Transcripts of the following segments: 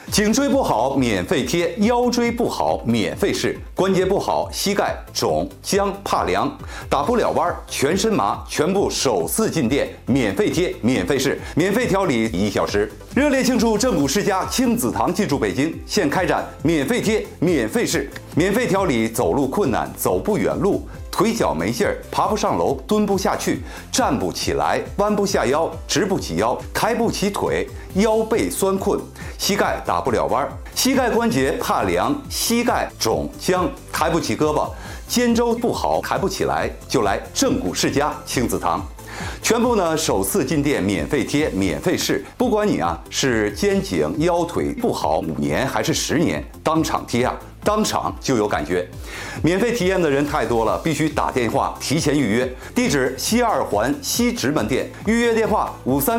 颈椎不好免费贴，腰椎不好免费试，关节不好膝盖肿僵怕凉，打不了弯全身麻，全部首次进店免费贴免费试，免费调理1小时。热烈庆祝正骨世家亲子堂进驻北京，现开展免费贴免费试，免费调理走路困难、走不远路、腿脚没劲儿、爬不上楼、蹲不下去、站不起来、弯不下腰、直不起腰、抬不起腿、腰背酸困、膝盖打不了弯、膝盖关节怕凉、膝盖肿僵、抬不起胳膊、肩周不好抬不起来，就来正骨世家亲子堂。全部呢首次进店免费贴免费试，不管你是肩颈腰腿不好5年还是10年，当场贴当场就有感觉。免费体验的人太多了，必须打电话提前预约。地址西2环西直门店，预约电话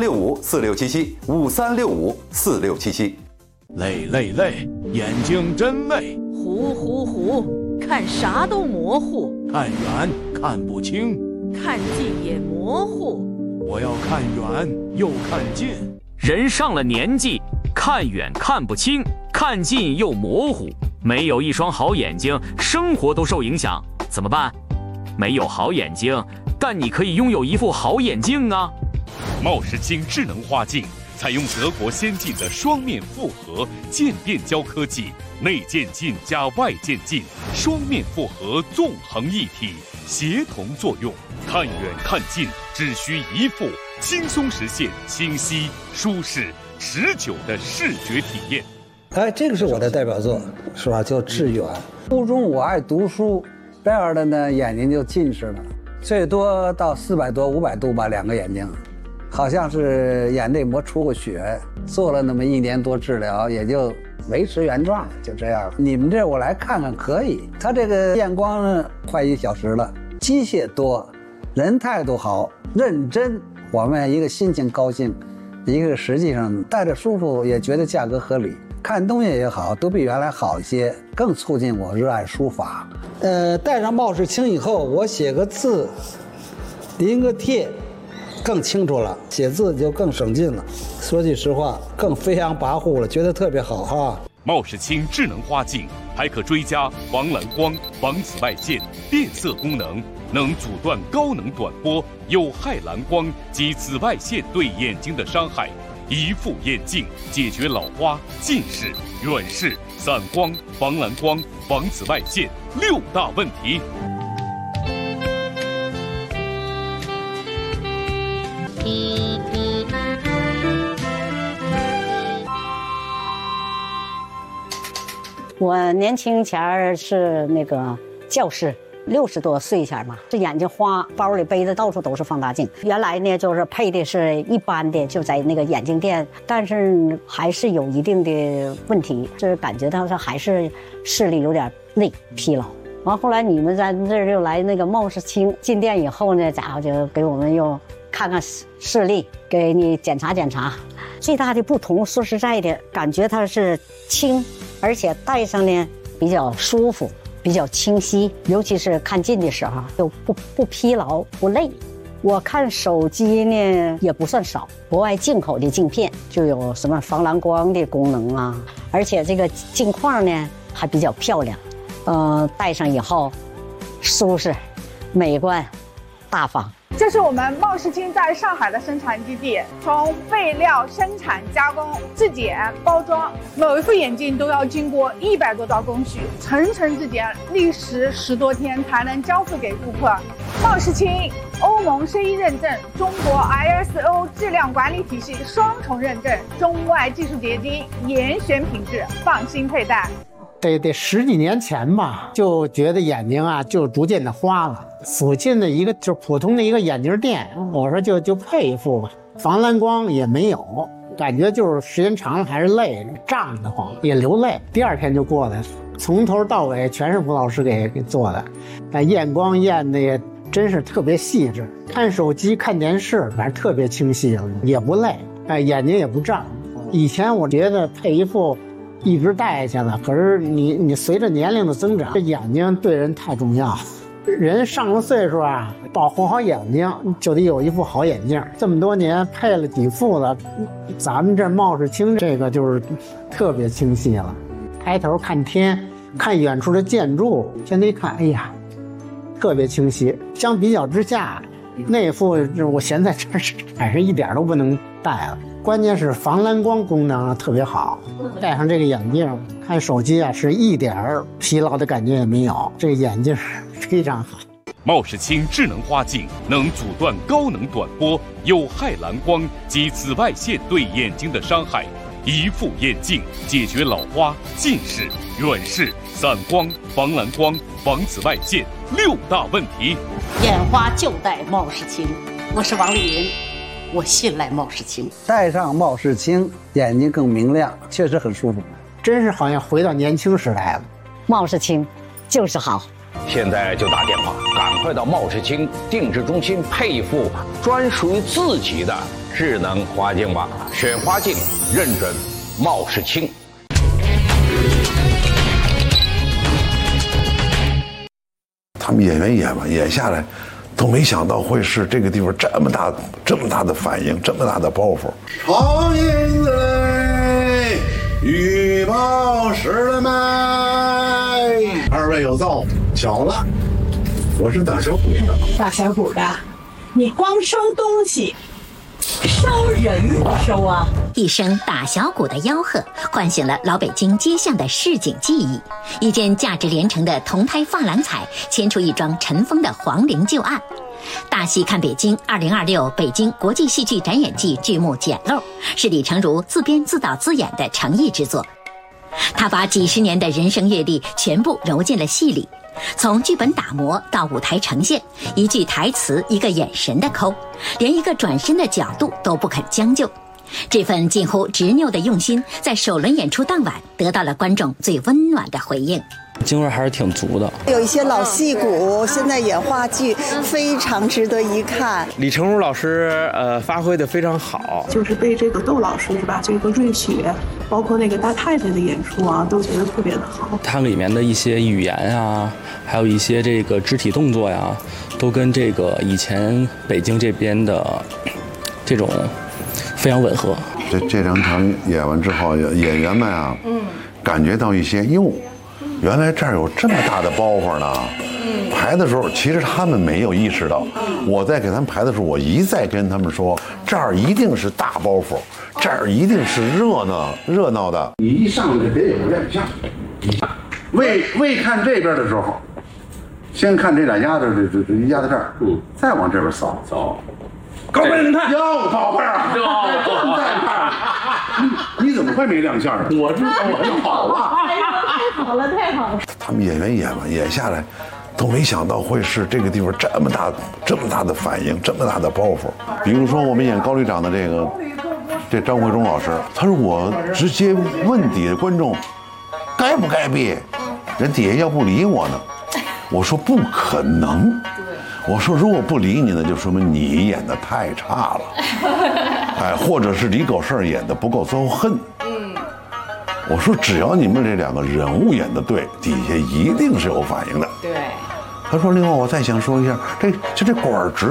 5365467753654677。 累，眼睛真累。 糊，看啥都模糊。 看远看不清， 看近也模糊。 我要看远又看近。 人上了年纪，看远看不清，看近又模糊，没有一双好眼睛，生活都受影响。怎么办？没有好眼睛，但你可以拥有一副好眼镜啊！ 茂世清智能花镜采用德国先进的双面复合渐变胶科技，内渐进加外渐进，双面复合纵横一体，协同作用，看远看近只需一副，轻松实现清晰、舒适、持久的视觉体验。 这个是我的代表作，是吧？叫《致远》。初中我爱读书，这样的呢眼睛就近视了，最多到400多、500度吧，两个眼睛，好像是眼内膜出过血，做了那么1年多治疗，也就维持原状，就这样。你们这我来看看可以，他这个验光呢快1小时了，机械多，人态度好，认真。我们一个心情高兴，一个实际上戴着舒服，也觉得价格合理。看东西也好，都比原来好一些，更促进我热爱书法。戴上茂世清以后，我写个字，临个帖，更清楚了，写字就更省劲了。说句实话，更飞扬跋扈了，觉得特别好哈。 茂世清智能花镜还可追加防蓝光、防紫外线、变色功能，能阻断高能短波、有害蓝光及紫外线对眼睛的伤害。一副眼镜解决老花、近视、远视、散光、防蓝光、防紫外线6大问题。 我年轻前是那个教师。60多岁前嘛，这眼睛花，包里背的到处都是放大镜。原来呢，就是配的是一般的，就在那个眼镜店，但是还是有一定的问题，就是感觉到是还是视力有点累疲劳。完后来你们在这儿又来那个茂世清进店以后呢，家伙就给我们又看看视力，给你检查检查。最大的不同，说实在的，感觉它是轻，而且戴上呢比较舒服。比较清晰，尤其是看近的时候就不疲劳不累。我看手机呢也不算少，国外进口的镜片就有什么防蓝光的功能啊，而且这个镜框呢还比较漂亮，戴上以后舒适、美观、大方。 这是我们茂世清在上海的生产基地，从备料、生产、加工、质检、包装，每一副眼镜都要经过100多道工序，层层质检，历时10多天才能交付给顾客。茂世清欧盟CE认证，中国 ISO 质量管理体系双重认证，中外技术结晶，严选品质，放心佩戴。 得10几年前吧，就觉得眼睛就逐渐的花了。附近的一个就普通的一个眼镜店，我说就配一副吧，防蓝光也没有，感觉就是时间长了还是累，胀得慌，也流泪。第2天就过来了，从头到尾全是吴老师给做的，验光验的也真是特别细致，看手机看电视反正特别清晰，也不累，眼睛也不胀。以前我觉得配一副一直戴下去了，可是你随着年龄的增长，这眼睛对人太重要， 人上了岁数啊，保护好眼睛就得有一副好眼镜。这么多年配了几副了，咱们这冒视清这个就是特别清晰了。抬头看天，看远处的建筑，现在一看，哎呀，特别清晰。相比较之下，那副我现在这还是一点都不能戴了。关键是防蓝光功能特别好，戴上这个眼镜看手机啊，是一点疲劳的感觉也没有。这个眼镜非常好。 茂视清智能花镜能阻断高能短波、有害蓝光及紫外线对眼睛的伤害。一副眼镜解决老花、近视、远视、散光、防蓝光、防紫外线6大问题。 眼花就戴茂视清，我是王丽云，我信赖茂视清。 戴上茂视清，眼睛更明亮，确实很舒服。 真是好像回到年轻时代了。 茂视清就是好。 现在就打电话，赶快到茂视清定制中心配一副专属于自己的智能花镜吧。选花镜认准茂视清。 他们演员演嘛，演下来都没想到会是这个地方这么大的反应，这么大的包袱。 长音嘞，羽毛湿了没？二位有造，巧了，我是打小鼓的。 打小鼓的，你光收东西，收人不收啊！ 一声打小鼓的吆喝，唤醒了老北京街巷的市井记忆。一件价值连城的铜胎珐琅彩，牵出一桩尘封的黄陵旧案。大戏看北京2026北京国际戏剧展演季剧目《捡漏》是李成儒自编自导自演的诚意之作。他把几十年的人生阅历全部揉进了戏里，从剧本打磨到舞台呈现，一句台词一个眼神的抠，连一个转身的角度都不肯将就。这份近乎执拗的用心，在首轮演出当晚得到了观众最温暖的回应。 京味还是挺足的， 有一些老戏骨现在演话剧，非常值得一看。 李成儒老师发挥的非常好， 就是被这个窦老师是吧，这个瑞雪，包括那个大太太的演出啊，都觉得特别的好。 它里面的一些语言啊，还有一些这个肢体动作呀，都跟这个以前北京这边的这种非常吻合。 这两场演完之后，演员们啊，感觉到一些哟。原来这儿有这么大的包袱呢。排的时候，其实他们没有意识到。我在给他们排的时候，我一再跟他们说，这儿一定是大包袱，这儿一定是热闹的。 你一上来得有亮相。未看这边的时候，先看这俩鸭子，这压在这儿，再往这边扫。高飞，你看，哟，宝贝儿啊，正在看，你怎么会没亮相啊？我知道，我就好了。 太好了，太好了！ 他们演员演嘛，演下来都没想到会是这个地方这么大的反应，这么大的包袱。比如说我们演高旅长的这张慧忠老师，他说我直接问底下观众该不该闭，人底下要不理我呢，我说不可能。我说如果不理你呢，就说明你演得太差了，哎，或者是李狗剩演得不够遭恨。我说只要你们这两个人物演得对，底下一定是有反应的。 对。 他说另外我再想说一下，这管直